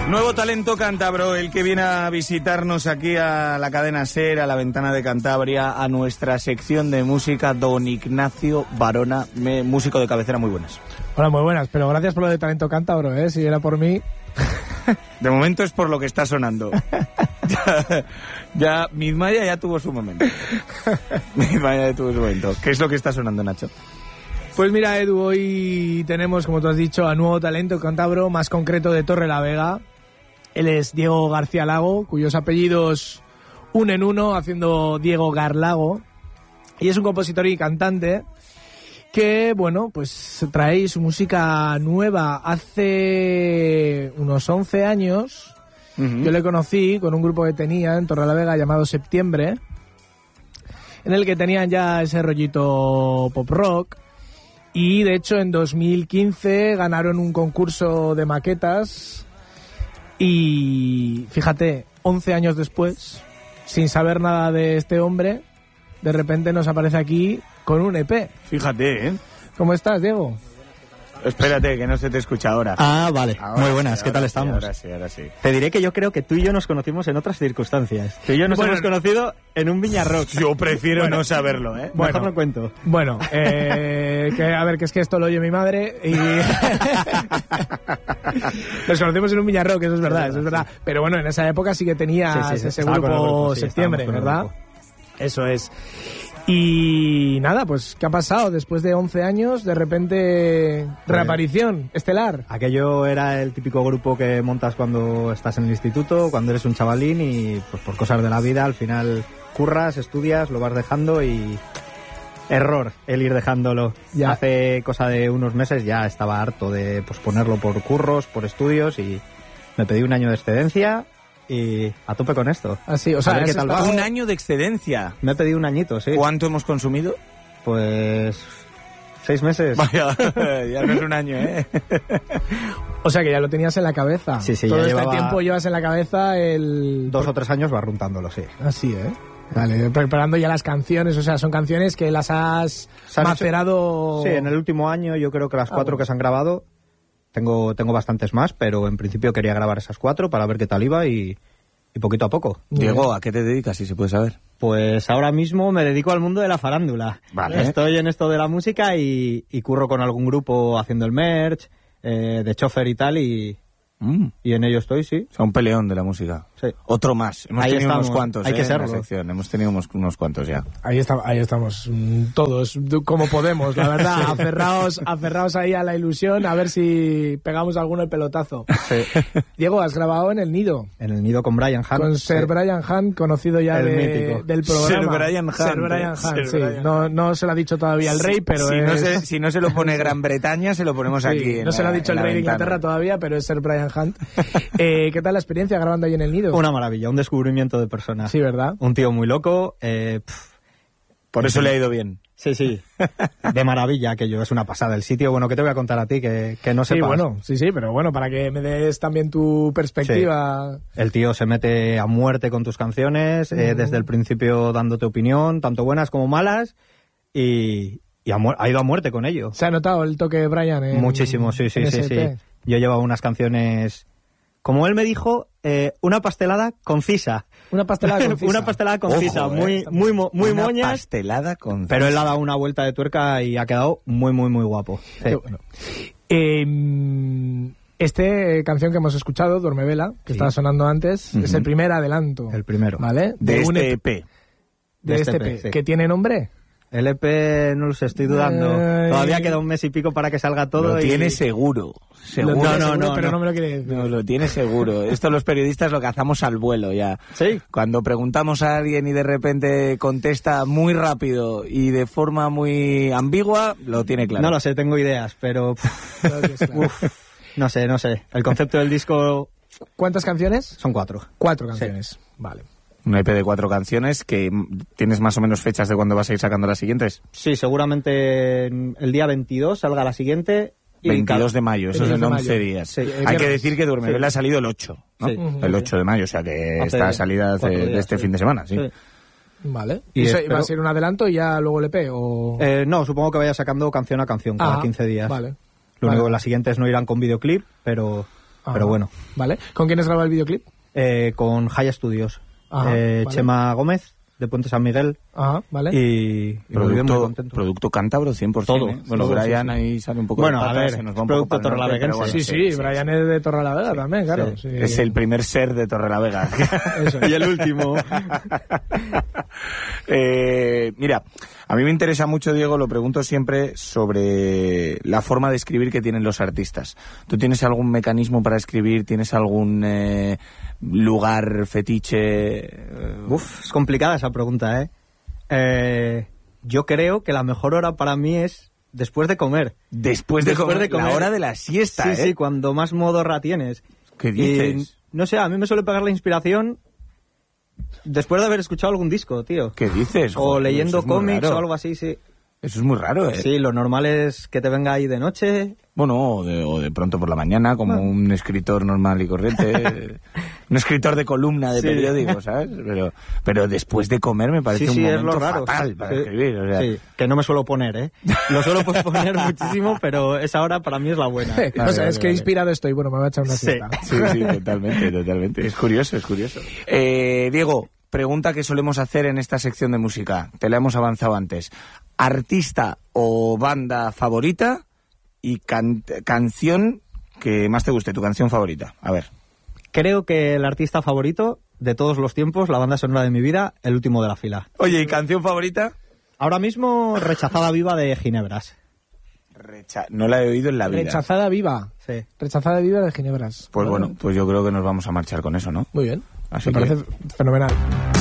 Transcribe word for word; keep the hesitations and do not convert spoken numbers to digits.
Nuevo talento cántabro, el que viene a visitarnos aquí a la cadena SER, a la Ventana de Cantabria, a nuestra sección de música, don Ignacio Varona, me, músico de cabecera. Muy buenas. Hola, muy buenas, pero gracias por lo de talento cántabro, ¿eh? Si era por mí... De momento es por lo que está sonando. ya, ya Midmaya ya tuvo su momento. Midmaya ya tuvo su momento. ¿Qué es lo que está sonando, Nacho? Pues mira, Edu, hoy tenemos, como tú has dicho, a nuevo talento cántabro, más concreto de Torrelavega. Él es Diego García Lago, cuyos apellidos unen uno, haciendo Diego Garlago. Y es un compositor y cantante que, bueno, pues trae su música nueva hace unos once años. Uh-huh. Yo le conocí con un grupo que tenía en Torrelavega llamado Septiembre, en el que tenían ya ese rollito pop rock. Y de hecho en dos mil quince ganaron un concurso de maquetas y fíjate, once años después, sin saber nada de este hombre, de repente nos aparece aquí con un E P. Fíjate, ¿eh? ¿Cómo estás, Diego? Espérate, que no se te escucha ahora. Ah, vale. Ahora Muy buenas. sí, ¿Qué tal sí, estamos? Ahora sí, ahora sí. Te diré que yo creo que tú y yo nos conocimos en otras circunstancias. Tú y yo nos Bueno, hemos conocido en un Viña Rock. Yo prefiero bueno, no saberlo, ¿eh? Bueno, mejor no cuento. Bueno, eh, que, a ver, que es que esto lo oye mi madre y... Nos conocimos en un Viña Rock, eso es verdad, eso es verdad. Pero bueno, en esa época sí que tenías sí, sí, sí, ese grupo, grupo sí, Septiembre, ¿verdad? Eso es. Y nada, pues, ¿qué ha pasado? Después de once años, de repente, reaparición estelar. Aquello era el típico grupo que montas cuando estás en el instituto, cuando eres un chavalín y pues por cosas de la vida al final curras, estudias, lo vas dejando y... Error el ir dejándolo. Ya. Hace cosa de unos meses ya estaba harto de posponerlo por curros, por estudios y me pedí un año de excedencia... Y a tope con esto. Así, o sea, ¿qué tal va? Un año de excedencia. Me he pedido un añito, sí. ¿Cuánto hemos consumido? Pues... seis meses. Vaya, ya no es un año, ¿eh? O sea, que ya lo tenías en la cabeza. Sí, sí, todo ya este llevaba tiempo llevas en la cabeza el... Dos o tres años barruntándolo, sí. Así, ¿eh? Vale, preparando ya las canciones, o sea, son canciones que las has macerado... Hecho, sí, en el último año yo creo que las cuatro ah, bueno. que se han grabado... Tengo, tengo bastantes más, pero en principio quería grabar esas cuatro para ver qué tal iba y, y poquito a poco. Diego, ¿a qué te dedicas, si se puede saber? Pues ahora mismo me dedico al mundo de la farándula. Vale. Estoy en esto de la música y, y curro con algún grupo haciendo el merch, eh, de chofer y tal, y, mm. y en ello estoy, sí. O sea, un peleón de la música. Sí. Otro más. Hemos ahí tenido estamos. unos cuantos, Hay eh, que serlo. En la sección. Hemos tenido unos, unos cuantos ya. Ahí, está, ahí estamos, todos, como podemos, la verdad, sí. aferrados, aferrados ahí a la ilusión, a ver si pegamos alguno el pelotazo. Sí. Diego, has grabado en El Nido. En El Nido con Brian Hunt. Con Sir sí. Brian Hunt, conocido ya de, del programa. Sir Brian Hunt. Sir Brian Hunt, Sir sí. Brian no, no se lo ha dicho todavía el rey, pero si, es... no se, si no se lo pone Gran Bretaña, se lo ponemos sí, aquí. No se lo ha dicho el rey de Inglaterra todavía, pero es Sir Brian Hunt. eh, ¿Qué tal la experiencia grabando ahí en El Nido? Una maravilla, un descubrimiento de persona. Sí, ¿verdad? Un tío muy loco. Eh, Por eso le ha ido bien. Sí, sí. De maravilla aquello, es una pasada. El sitio, bueno, que te voy a contar a ti, que, que no sepas. Sí, bueno, sí, sí, pero bueno, para que me des también tu perspectiva. Sí. El tío se mete a muerte con tus canciones, mm. eh, desde el principio dándote opinión, tanto buenas como malas, y, y ha, ha ido a muerte con ello. ¿Se ha notado el toque de Brian? En, Muchísimo, sí, sí, sí, sí. Yo llevaba unas canciones... Como él me dijo, eh, una pastelada concisa. Una pastelada concisa. Una pastelada concisa, Ojo, muy, eh. muy, muy, muy una moñas. pastelada concisa. Pero él ha dado una vuelta de tuerca y ha quedado muy, muy, muy guapo. Sí. Qué bueno. Eh, este canción que hemos escuchado, Duerme Vela, que sí. estaba sonando antes, uh-huh. es el primer adelanto. El primero. ¿Vale? De, de este E P. De, de este E P. E P sí. ¿Que tiene nombre? El E P no lo sé, estoy dudando. Ay. Todavía queda un mes y pico para que salga todo. Lo y... tiene seguro. seguro. No, no, seguro, no, pero no. no me lo quiere decir. No, lo tiene seguro. Esto los periodistas lo cazamos al vuelo ya. Sí. Cuando preguntamos a alguien y de repente contesta muy rápido y de forma muy ambigua, lo tiene claro. No lo sé, tengo ideas, pero... Uf, no sé, no sé. El concepto del disco... ¿Cuántas canciones? Son cuatro. Cuatro canciones, sí. Vale. Un E P de cuatro canciones, que tienes más o menos fechas de cuándo vas a ir sacando las siguientes. Sí, seguramente el día veintidós salga la siguiente. Y veintidós de mayo, eso es en once días. Sí. Hay que decir que Duerme Vela sí. ha salido el ocho, ¿no? Sí. El ocho de mayo, o sea que Hace está salida de, días, de este sí. fin de semana, sí. sí. Vale. ¿Y, ¿Y eso espero... va a ser un adelanto y ya luego el E P? O... Eh, no, supongo que vaya sacando canción a canción cada ah, quince días. Vale. Lo vale. único, las siguientes no irán con videoclip, pero... Ah, pero bueno. Vale. ¿Con quiénes graba el videoclip? Eh, con Jaya Studios. Ajá, eh, vale. Chema Gómez, de Puente San Miguel. Ajá, vale. Y, y muy bien, muy Producto, contento. producto cántabro cien por ciento. Todo, ¿eh? Bueno, todo, Brian sí, sí. ahí sale un poco Bueno, de a patas, ver, se nos va es un poco producto para el norte, torrelavega. pero sí, bueno, sí, Brian es de Torrelavega también, claro. Sí. Sí. Es el primer ser de Torrelavega. Eso. Y el último. eh, mira, a mí me interesa mucho, Diego, lo pregunto siempre sobre la forma de escribir que tienen los artistas. ¿Tú tienes algún mecanismo para escribir? ¿Tienes algún eh, lugar fetiche? Uf, es complicada esa pregunta, ¿eh? eh yo creo que la mejor hora para mí es después de comer. Después de, Después comer, de comer. la hora de la siesta, Sí, ¿eh? sí, cuando más modorra tienes. ¿Qué dices? Y, no sé, a mí me suele pegar la inspiración después de haber escuchado algún disco, tío. ¿Qué dices? O Joder, leyendo eso es muy cómics raro. o algo así, sí. Eso es muy raro, ¿eh? Sí, lo normal es que te venga ahí de noche. Bueno, o de, o de pronto por la mañana, como Bueno. un escritor normal y corriente. Un escritor de columna de Sí. periódico, ¿sabes? Pero, pero después de comer me parece Sí, sí, un es momento lo raro. fatal para Sí. escribir. O sea, Sí, que no me suelo poner, ¿eh? Lo suelo posponer muchísimo, pero esa hora para mí es la buena. o sea, vale, es que vale. inspirado estoy. Bueno, me voy a echar una Sí. siesta. Sí, sí, totalmente, totalmente. Es curioso, es curioso. Eh, Diego, pregunta que solemos hacer en esta sección de música. Te la hemos avanzado antes. ¿Artista o banda favorita y can- canción que más te guste, tu canción favorita? A ver. Creo que el artista favorito de todos los tiempos, la banda sonora de mi vida, el último de la fila. Oye, ¿y canción favorita? Ahora mismo, Rechazada Viva de Ginebras. Recha- no la he oído en la vida. Rechazada viva. Sí. Rechazada viva de Ginebras. Pues Vale. bueno, pues yo creo que nos vamos a marchar con eso, ¿no? Muy bien. Así Me que- parece fenomenal.